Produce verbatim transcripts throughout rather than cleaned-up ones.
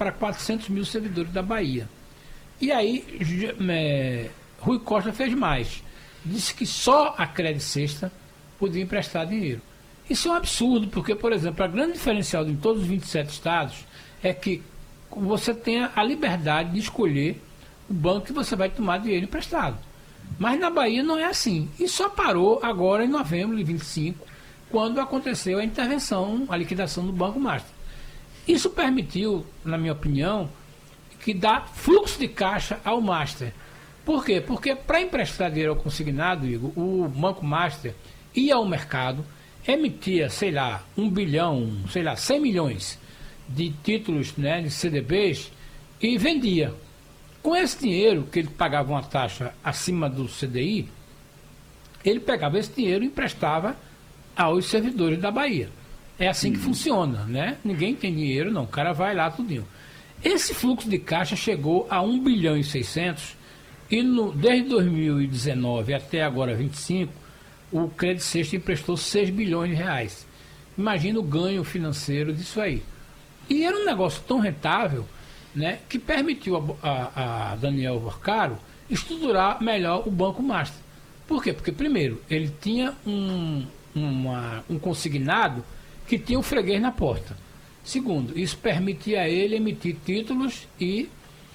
para quatrocentos mil servidores da Bahia. E aí, é, Rui Costa fez mais. Disse que só a Credit Sexta podia emprestar dinheiro. Isso é um absurdo, porque, por exemplo, a grande diferencial em todos os vinte e sete estados é que você tem a liberdade de escolher o banco que você vai tomar dinheiro emprestado. Mas na Bahia não é assim. E só parou agora em novembro de vinte e cinco, quando aconteceu a intervenção, a liquidação do Banco Master. Isso permitiu, na minha opinião, que dá fluxo de caixa ao Master. Por quê? Porque para emprestar dinheiro ao consignado, Igor, o Banco Master ia ao mercado, emitia, sei lá, um bilhão, sei lá, cem milhões de títulos, né, de C D Bs e vendia. Com esse dinheiro, que ele pagava uma taxa acima do C D I, ele pegava esse dinheiro e emprestava aos servidores da Bahia. É assim que funciona, né? Ninguém tem dinheiro, não. O cara vai lá tudinho. Esse fluxo de caixa chegou a um bilhão e seiscentos e no, desde dois mil e dezenove até agora vinte e cinco, o Credit Sexta emprestou seis bilhões de reais. Imagina o ganho financeiro disso aí. E era um negócio tão rentável, né, que permitiu a, a, a Daniel Vorcaro estruturar melhor o Banco Master. Por quê? Porque, primeiro, ele tinha um, uma, um consignado que tinha o freguês na porta. Segundo, isso permitia a ele emitir títulos e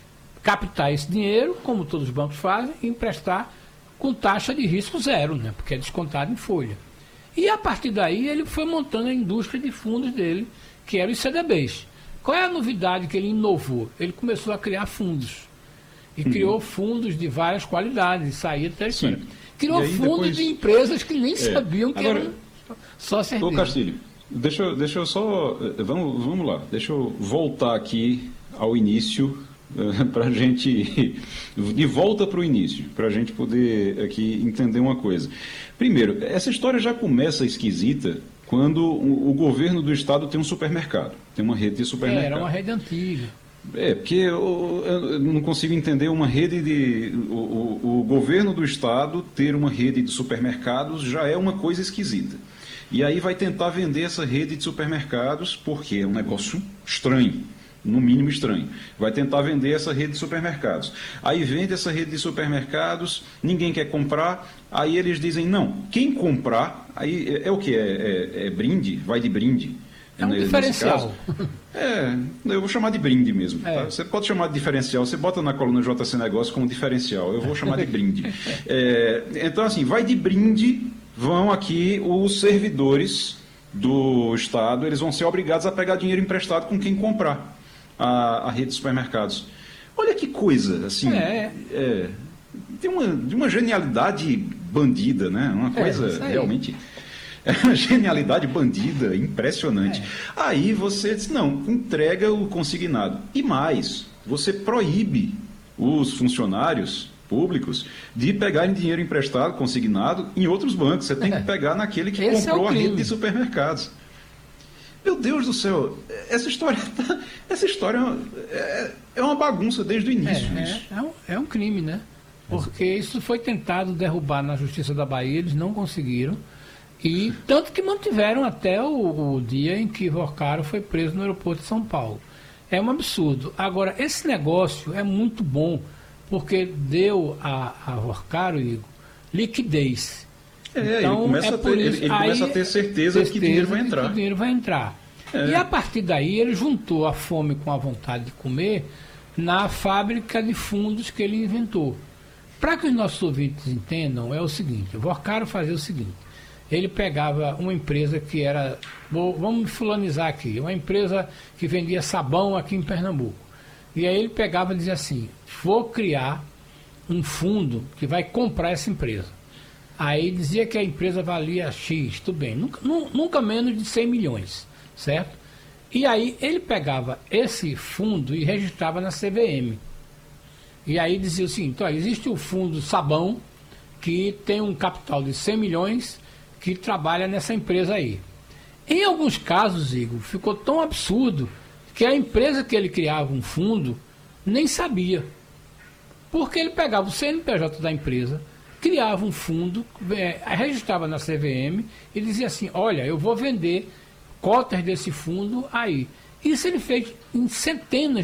captar esse dinheiro, como todos os bancos fazem, e emprestar com taxa de risco zero, né, porque é descontado em folha. E a partir daí ele foi montando a indústria de fundos dele, que eram os C D Bs. Qual é a novidade que ele inovou? Ele começou a criar fundos. E uhum. criou fundos de várias qualidades, saía até aqui. Criou fundos depois... de empresas que nem é. sabiam que Agora, eram só serviços. Ô Castilho, deixa, deixa eu só... Vamos, vamos lá, deixa eu voltar aqui ao início, para a gente... De volta para o início, para a gente poder aqui entender uma coisa. Primeiro, essa história já começa esquisita quando o, o governo do estado tem um supermercado, tem uma rede de supermercado. É, era uma rede antiga. É, porque eu, eu não consigo entender uma rede de... O, o, o governo do estado ter uma rede de supermercados já é uma coisa esquisita. E aí vai tentar vender essa rede de supermercados porque é um negócio estranho, no mínimo estranho. Vai tentar vender essa rede de supermercados. Aí vende essa rede de supermercados, ninguém quer comprar, aí eles dizem, não, quem comprar, aí é, é o que? É, é, é brinde? Vai de brinde? É um diferencial. É, eu vou chamar de brinde mesmo. É. Tá? Você pode chamar de diferencial, você bota na coluna J C Negócio como diferencial, eu vou chamar de brinde. É, então, assim, vai de brinde, vão aqui os servidores do Estado, eles vão ser obrigados a pegar dinheiro emprestado com quem comprar a, a rede de supermercados. Olha que coisa, assim, é. É, tem uma, de uma genialidade bandida, né? Uma coisa é, realmente... É uma genialidade bandida, impressionante. É. Aí você diz, não, entrega o consignado. E mais, você proíbe os funcionários públicos de pegarem dinheiro emprestado, consignado, em outros bancos. Você tem que pegar naquele que Esse comprou é a rede de supermercados. Meu Deus do céu, essa história, tá, essa história é, é uma bagunça desde o início. É, isso. É, é, um, é um crime, né? Porque isso foi tentado derrubar na Justiça da Bahia, eles não conseguiram. E tanto que mantiveram até o, o dia em que Vorcaro foi preso no aeroporto de São Paulo. É um absurdo. Agora, esse negócio é muito bom, porque deu a, a Vorcaro, Igor, liquidez. É, então, ele, começa, é a ter, ele, ele começa a ter certeza, certeza de que dinheiro vai entrar. Que o dinheiro vai entrar. É. E a partir daí ele juntou a fome com a vontade de comer na fábrica de fundos que ele inventou. Para que os nossos ouvintes entendam, é o seguinte, o Vorcaro fazia o seguinte, ele pegava uma empresa que era, vou, vamos fulanizar aqui, uma empresa que vendia sabão aqui em Pernambuco. E aí ele pegava e dizia assim, vou criar um fundo que vai comprar essa empresa. Aí dizia que a empresa valia X, tudo bem, nunca, nunca menos de cem milhões, certo? E aí ele pegava esse fundo e registrava na C V M. E aí dizia o seguinte, olha, existe o fundo sabão que tem um capital de cem milhões que trabalha nessa empresa aí. Em alguns casos, Igor, ficou tão absurdo que a empresa que ele criava um fundo nem sabia. Porque ele pegava o C N P J da empresa, criava um fundo, é, registrava na C V M e dizia assim, olha, eu vou vender cotas desse fundo aí. Isso ele fez em centenas